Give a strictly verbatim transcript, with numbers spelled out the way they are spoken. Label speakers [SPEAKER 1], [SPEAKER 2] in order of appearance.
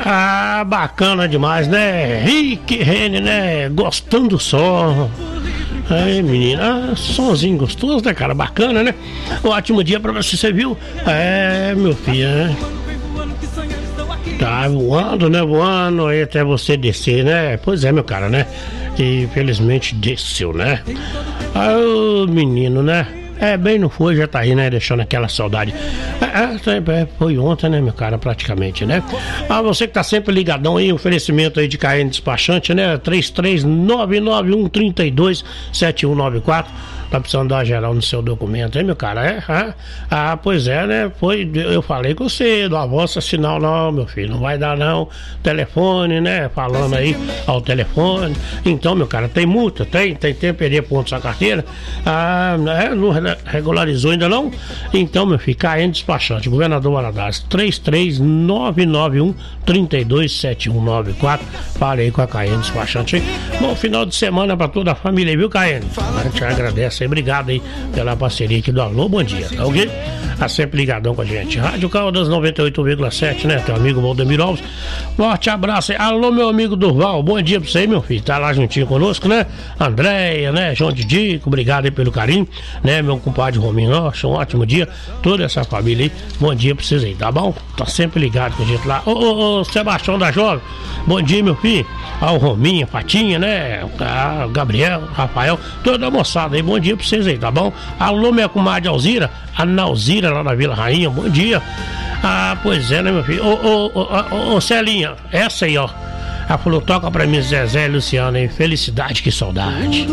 [SPEAKER 1] Ah, bacana demais, né? Rick Rene, né? Gostando só. Aí, menina, ah, sonzinho gostoso, né, cara? Bacana, né? Ótimo dia pra você, você viu? É, meu filho, né? Tá voando, né? Voando aí até você descer, né? Pois é, meu cara, né? E infelizmente desceu, né? Ah, o menino, né? É, bem não foi, já tá aí, né? Deixando aquela saudade. É, é, foi ontem, né, meu cara, praticamente, né? Ah, você que tá sempre ligadão aí, oferecimento aí de K N Despachante, né? três três nove nove um três dois sete um nove quatro. Tá precisando dar uma geral no seu documento, hein, meu cara? É? Ah, ah, pois é, né? Foi, eu falei com você, não avança sinal não, meu filho, não vai dar não. Telefone, né? Falando aí ao telefone. Então, meu cara, tem multa? Tem? Tem tempo perder ponto sua carteira? Ah, é, não regularizou ainda não? Então, meu filho, K N Despachante, Governador Valadares, três três nove nove um três dois sete um nove quatro. Falei com a K N Despachante, hein? Bom final de semana pra toda a família, viu, K N? A gente agradece. Obrigado aí pela parceria aqui do Alô, bom dia, tá ok? Tá sempre ligadão com a gente. Rádio Caldas noventa e oito vírgula sete, né? Teu amigo Valdemir Alves. Forte abraço aí. Alô, meu amigo Durval, bom dia pra você aí, meu filho. Tá lá juntinho conosco, né? Andréia, né? João Didico, obrigado aí pelo carinho, né? Meu compadre Rominho, nossa, um ótimo dia. Toda essa família aí, bom dia pra vocês aí, tá bom? Tá sempre ligado com a gente lá. Ô, ô, ô, Sebastião da Jovem, bom dia, meu filho. Ao Rominho, Patinha, né? O Gabriel, Rafael, toda a moçada aí, bom dia pra vocês aí, tá bom? Alô, minha comadre Alzira, a Nalzira lá na Vila Rainha, bom dia. Ah, pois é, né, meu filho? Ô, ô, ô, ô, ô, Celinha, essa aí, ó. Ela falou, toca pra mim, Zezé e Luciano, hein? Felicidade, que saudade.